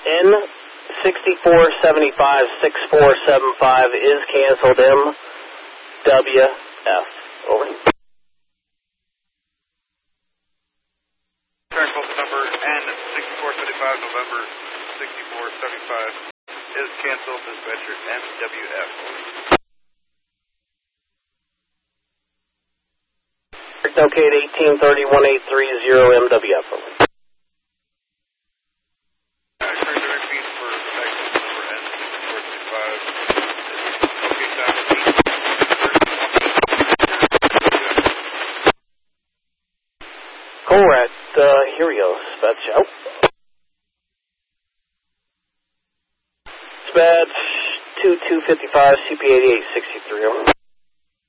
N6475-6475 is canceled. MWF. Over. Transport number N6475 November 6475 is canceled. Dispatcher MWF. Locate 1830-1830 MWF. Correct. Here we go. Dispatch out. Dispatch 2255 CP8863.